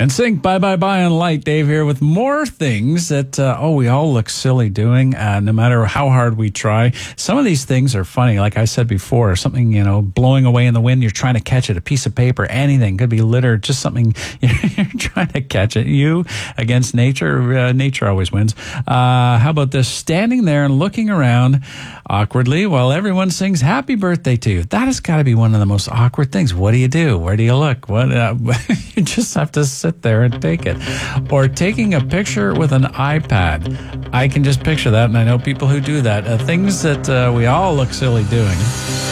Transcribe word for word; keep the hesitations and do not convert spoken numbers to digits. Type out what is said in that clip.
And Sync, bye, bye, bye on Light. Dave here with more things that, uh, oh, we all look silly doing, uh, no matter how hard we try. Some of these things are funny. Like I said before, something, you know, blowing away in the wind, you're trying to catch it, a piece of paper, anything, could be litter, just something, you're trying to catch it. You against nature, uh, nature always wins. Uh, how about this? Standing there and looking around awkwardly while everyone sings happy birthday to you. That has got to be one of the most awkward things. What do you do? Where do you look? What? Uh, you just have to sit there and take it. Or taking a picture with an iPad. I can just picture that, and I know people who do that. Uh, things that uh, we all look silly doing.